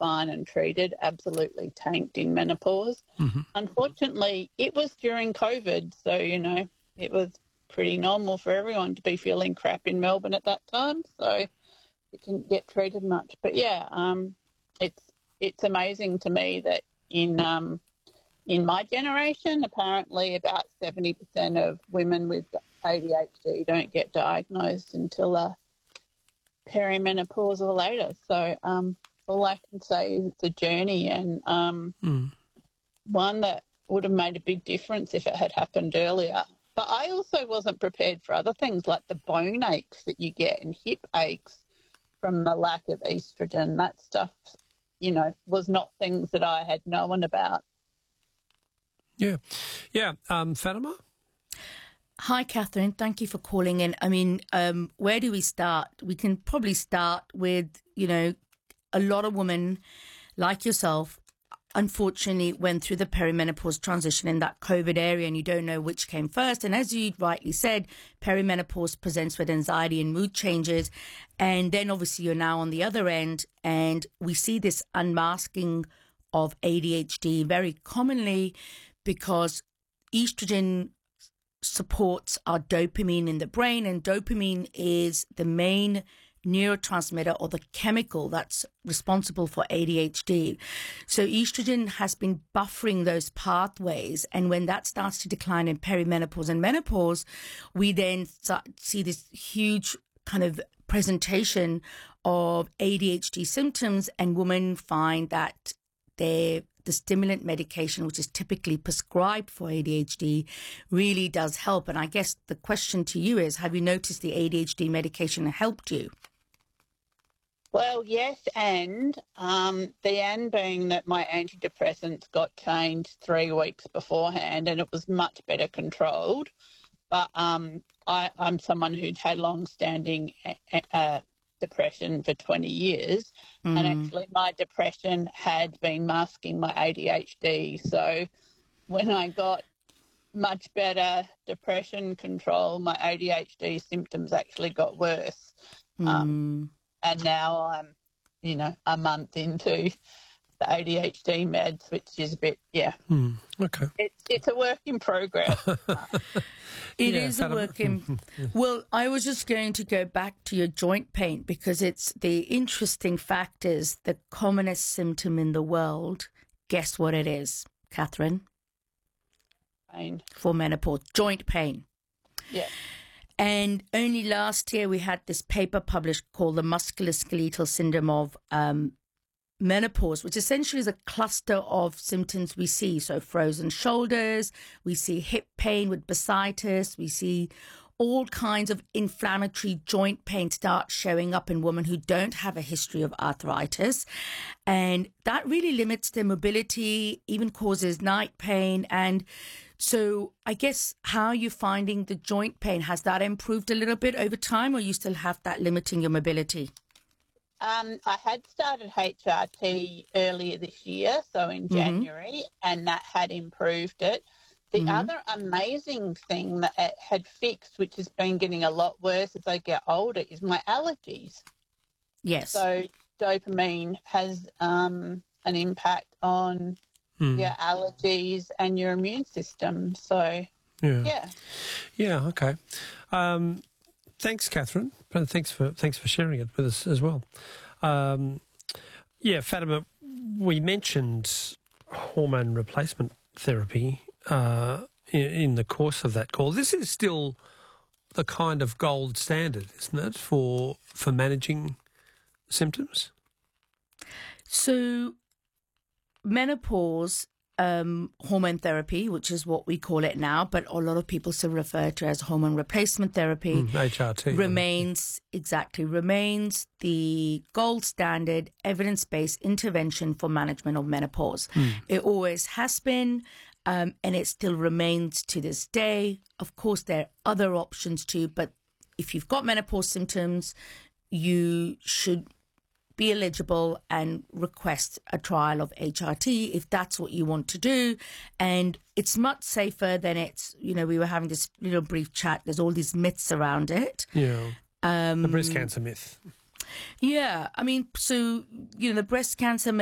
fine and treated, absolutely tanked in menopause. Unfortunately, it was during COVID, so, it was pretty normal for everyone to be feeling crap in Melbourne at that time, so it didn't get treated much. But, it's amazing to me that in my generation, apparently about 70% of women with ADHD don't get diagnosed until perimenopause or later. So all I can say is it's a journey, and one that would have made a big difference if it had happened earlier. But I also wasn't prepared for other things like the bone aches that you get and hip aches from the lack of estrogen. That stuff, was not things that I had known about. Yeah. Fatima? Hi, Catherine. Thank you for calling in. I mean, where do we start? We can probably start with, a lot of women like yourself, unfortunately, went through the perimenopause transition in that COVID area, and you don't know which came first. And as you rightly said, perimenopause presents with anxiety and mood changes. And then obviously you're now on the other end, and we see this unmasking of ADHD very commonly because estrogen supports our dopamine in the brain, and dopamine is the main neurotransmitter or the chemical that's responsible for ADHD. So estrogen has been buffering those pathways, and when that starts to decline in perimenopause and menopause, we then see this huge kind of presentation of ADHD symptoms, and women find that the stimulant medication, which is typically prescribed for ADHD, really does help. And I guess the question to you is, have you noticed the ADHD medication helped you? Well, yes, and the and being that my antidepressants got changed 3 weeks beforehand, and it was much better controlled. But I'm someone who'd had long-standing depression for 20 years, and actually my depression had been masking my ADHD. So when I got much better depression control, my ADHD symptoms actually got worse. And now I'm, a month into the ADHD meds, which is a bit, Okay. It's a work in progress. It is a work in... Well, I was just going to go back to your joint pain, because it's the interesting fact is the commonest symptom in the world. Guess what it is, Catherine? Pain. For menopause. Joint pain. Yeah. And only last year we had this paper published called the musculoskeletal syndrome of menopause, which essentially is a cluster of symptoms we see. So frozen shoulders, we see hip pain with bursitis, we see all kinds of inflammatory joint pain start showing up in women who don't have a history of arthritis. And that really limits their mobility, even causes night pain. And so I guess how are you finding the joint pain? Has that improved a little bit over time, or you still have that limiting your mobility? I had started HRT earlier this year, so in January, and that had improved it. The other amazing thing that it had fixed, which has been getting a lot worse as I get older, is my allergies. Yes. So dopamine has an impact on your allergies and your immune system. So, yeah. Yeah, okay. Thanks, Catherine. Thanks for sharing it with us as well. Fatima, we mentioned hormone replacement therapy in the course of that call. This is still the kind of gold standard, isn't it, for managing symptoms? So menopause hormone therapy, which is what we call it now, but a lot of people still refer to as hormone replacement therapy, HRT, remains the gold standard evidence-based intervention for management of menopause. It always has been, and it still remains to this day. Of course, there are other options too, but if you've got menopause symptoms, you should be eligible and request a trial of HRT if that's what you want to do. And it's much safer than we were having this little brief chat. There's all these myths around it. Yeah. The breast cancer myth. Yeah. I mean, so, the breast cancer